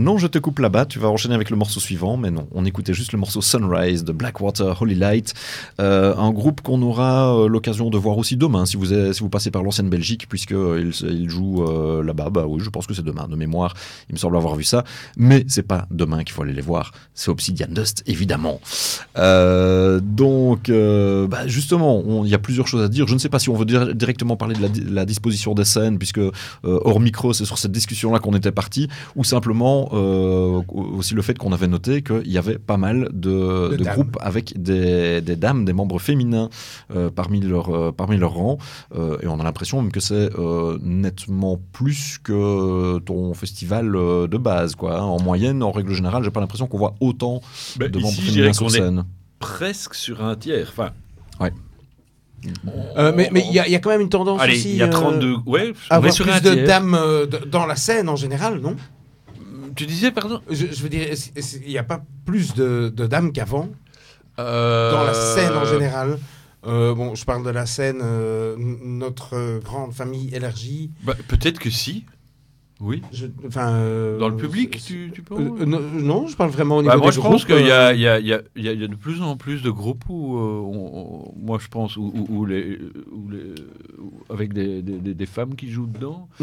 non, je te coupe là-bas, tu vas enchaîner avec le morceau suivant, mais non, on écoutait juste le morceau Sunrise de Blackwater Holy Light, un groupe qu'on aura l'occasion de voir aussi demain, si vous passez par l'ancienne Belgique, puisqu'il joue là-bas, bah oui, je pense que c'est demain, de mémoire, il me semble avoir vu ça, mais c'est pas demain qu'il faut aller les voir, c'est Obsidian Dust, évidemment. Donc, justement, il y a plusieurs choses à dire, je ne sais pas si on veut directement parler de la disposition des scènes, puisque hors micro, c'est sur cette discussion-là qu'on était parti, ou simplement aussi le fait qu'on avait noté qu'il y avait pas mal de groupes avec des dames, des membres féminins parmi leurs rangs, et on a l'impression même que c'est nettement plus que ton festival de base, quoi. En moyenne, en règle générale, j'ai pas l'impression qu'on voit autant de membres féminins sur scène. Presque sur un tiers, enfin... Ouais. Mais il y a quand même une tendance allez, aussi il y a 32... Ouais, à avoir sur plus un de tiers. dames dans la scène en général, non? Tu disais, pardon? Je veux dire, il n'y a pas plus de dames qu'avant dans la scène en général. Je parle de la scène, notre grande famille élargie. Peut-être que si. Oui. Dans le public, tu penses non, je parle vraiment au niveau des moi, je groupes. pense qu'il y a de plus en plus de groupes où, moi, je pense, avec des femmes qui jouent dedans.